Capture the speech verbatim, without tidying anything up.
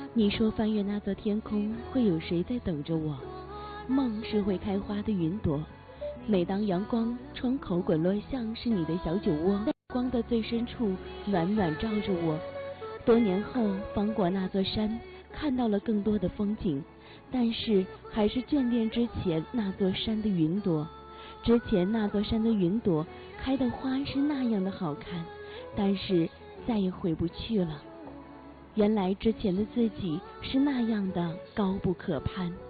你说翻越那座天空，会有谁在等着我？梦是会开花的云朵，每当阳光窗口滚落，像是你的小酒窝，在光的最深处暖暖照着我。多年后翻过那座山，看到了更多的风景，但是还是眷恋之前那座山的云朵。之前那座山的云朵开的花是那样的好看，但是再也回不去了。原来之前的自己是那样的高不可攀。